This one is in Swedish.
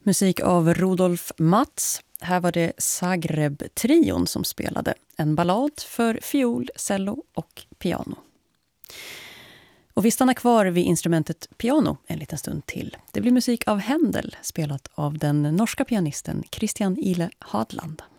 Musik av Rudolf Matz. Här var det Zagreb-trion som spelade en ballad för fiol, cello och piano. Och vi stannar kvar vid instrumentet piano en liten stund till. Det blir musik av Händel, spelat av den norska pianisten Christian Ile Hadland.